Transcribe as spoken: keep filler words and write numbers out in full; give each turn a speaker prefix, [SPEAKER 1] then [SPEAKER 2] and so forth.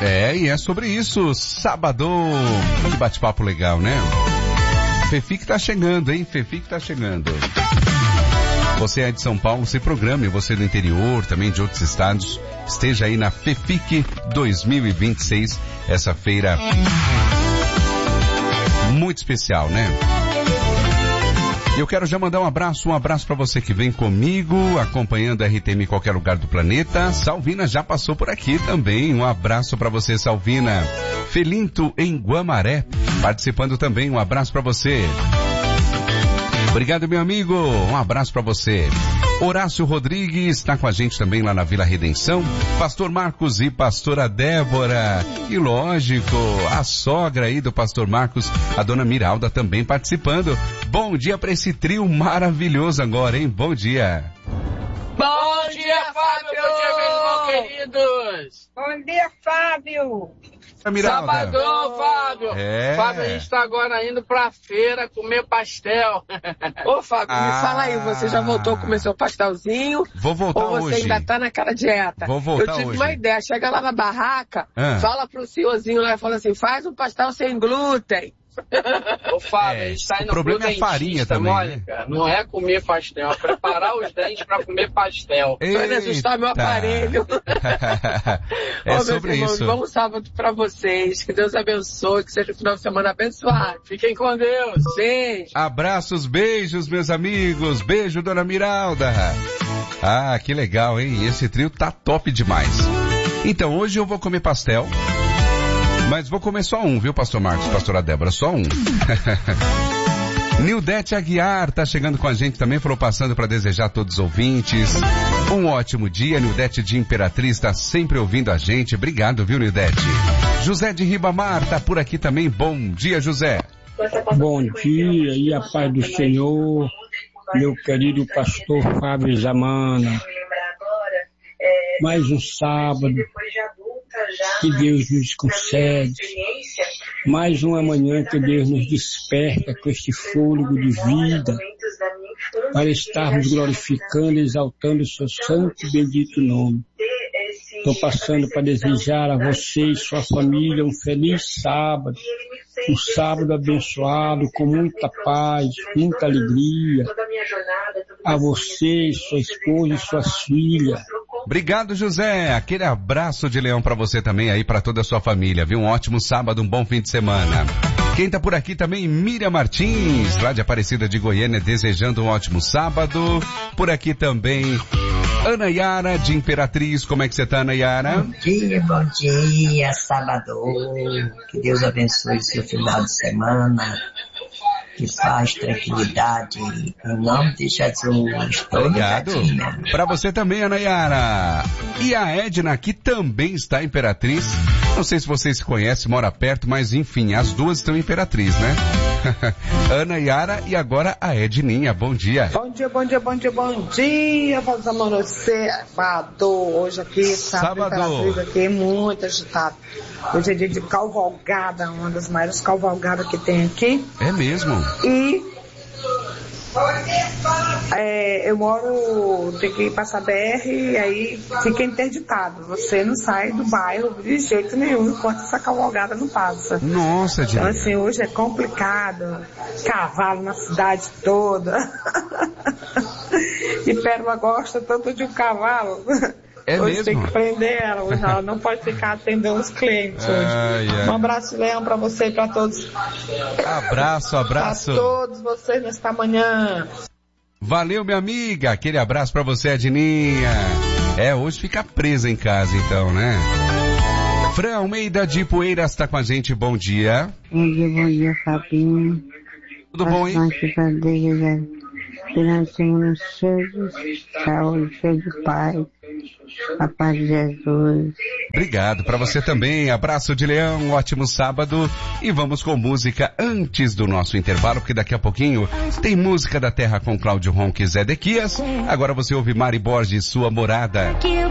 [SPEAKER 1] É, e é sobre isso, sábado. Que bate-papo legal, né? Fefic tá chegando, hein? Fefic tá chegando. Você é de São Paulo, se programe. Você do interior, também de outros estados, esteja aí na Fefic dois mil e vinte e seis. Essa feira muito especial, né? Eu quero já mandar um abraço, um abraço para você que vem comigo, acompanhando a R T M em qualquer lugar do planeta. Salvina já passou por aqui também, um abraço para você, Salvina. Felinto em Guamaré, participando também, um abraço para você. Obrigado, meu amigo, um abraço para você. Horácio Rodrigues está com a gente também lá na Vila Redenção. Pastor Marcos e pastora Débora. E lógico, a sogra aí do pastor Marcos, a dona Miralda também participando. Bom dia para esse trio maravilhoso agora, hein? Bom dia.
[SPEAKER 2] Bom dia, Fábio. Bom dia, meus irmãos queridos.
[SPEAKER 3] Bom dia, Fábio.
[SPEAKER 2] Sabadão, Fábio.
[SPEAKER 1] É.
[SPEAKER 2] Fábio, a gente tá agora indo pra feira comer pastel.
[SPEAKER 3] Ô, Fábio,
[SPEAKER 1] ah.
[SPEAKER 3] me fala aí, você já voltou a comer seu pastelzinho?
[SPEAKER 1] Vou voltar hoje.
[SPEAKER 3] Ou você
[SPEAKER 1] hoje.
[SPEAKER 3] ainda tá naquela dieta?
[SPEAKER 1] Vou voltar
[SPEAKER 3] Eu tive
[SPEAKER 1] hoje.
[SPEAKER 3] uma ideia, chega lá na barraca,
[SPEAKER 1] ah.
[SPEAKER 3] fala pro senhorzinho lá e fala assim, faz um pastel sem glúten.
[SPEAKER 2] Ô, Fábio, é, a gente tá indo
[SPEAKER 1] o problema é a farinha também,
[SPEAKER 2] Mônica,
[SPEAKER 1] né?
[SPEAKER 2] Não é comer pastel, é preparar os dentes pra comer pastel.
[SPEAKER 3] Vai assustar meu aparelho.
[SPEAKER 1] É
[SPEAKER 3] Ô,
[SPEAKER 1] sobre
[SPEAKER 3] irmãos,
[SPEAKER 1] isso.
[SPEAKER 3] bom sábado pra vocês. Que Deus abençoe, que seja um final de semana abençoado.
[SPEAKER 2] Fiquem com Deus.
[SPEAKER 3] Beijo.
[SPEAKER 1] Abraços, beijos, meus amigos. Beijo, dona Miralda. Ah, que legal, hein? Esse trio tá top demais. Então, hoje eu vou comer pastel. Mas vou comer só um, viu, pastor Marcos, pastora Débora? Só um. Nildete Aguiar tá chegando com a gente também, falou passando para desejar a todos os ouvintes um ótimo dia. Nildete de Imperatriz tá sempre ouvindo a gente. Obrigado, viu, Nildete? José de Ribamar tá por aqui também. Bom dia, José.
[SPEAKER 4] Bom dia e a paz do Senhor, meu querido pastor Fábio Zamana. Mais um sábado que Deus nos concede, mais uma manhã que Deus nos desperta com este fôlego de vida, para estarmos glorificando e exaltando o seu santo e bendito nome. Estou passando para desejar a você e sua família um feliz sábado, um sábado abençoado, com muita paz, muita alegria. A você, sua esposa e suas filhas.
[SPEAKER 1] Obrigado, José. Aquele abraço de leão para você também aí, para toda a sua família, viu? Um ótimo sábado, um bom fim de semana. Quem tá por aqui também, Miriam Martins, lá de Aparecida de Goiânia, desejando um ótimo sábado. Por aqui também, Ana Yara de Imperatriz. Como é que você tá, Ana Yara?
[SPEAKER 5] Bom dia, bom dia, sábado. Que Deus abençoe o seu final de semana. Que faz tranquilidade. Em nome de Jesus.
[SPEAKER 1] Obrigado. Para você também, Ana Yara. E a Edna, que também está em Imperatriz. Não sei se vocês se conhecem, mora perto, mas enfim, as duas estão em Imperatriz, né? Ana Yara e agora a Edninha. Bom dia.
[SPEAKER 6] Bom dia, bom dia, bom dia, bom dia. Vamos amanhecer sábado. Hoje aqui, sábado. Imperatriz aqui, muito agitado. Hoje é dia de cavalgada, uma das maiores cavalgadas que tem aqui.
[SPEAKER 1] É mesmo?
[SPEAKER 6] E é, eu moro, tem que ir passar B R e aí fica interditado. Você não sai do bairro de jeito nenhum enquanto essa cavalgada não passa.
[SPEAKER 1] Nossa,
[SPEAKER 6] Então assim, hoje é complicado. Cavalo na cidade toda. E Pérola gosta tanto de um cavalo.
[SPEAKER 1] É
[SPEAKER 6] hoje
[SPEAKER 1] mesmo?
[SPEAKER 6] tem que prender ela, hoje ela não pode ficar atendendo os clientes hoje.
[SPEAKER 1] Ai, ai.
[SPEAKER 6] Um abraço, Leão, pra você e pra todos.
[SPEAKER 1] Abraço, abraço.
[SPEAKER 6] Pra todos vocês nesta manhã.
[SPEAKER 1] Valeu, minha amiga. Aquele abraço pra você, Edninha. É, hoje fica presa em casa então, né? Fran Almeida de Poeiras tá com a gente. Bom dia.
[SPEAKER 7] Bom dia, bom dia, Fabinho.
[SPEAKER 1] Tudo bom, hein?
[SPEAKER 7] Final de semana cheio de saúde, cheio de paz. A paz de Jesus.
[SPEAKER 1] Obrigado para você também. Abraço de leão, um ótimo sábado. E vamos com música antes do nosso intervalo, porque daqui a pouquinho tem música da Terra com Cláudio Ronques e Zé Dequias. Agora você ouve Mari Borges, Sua Morada.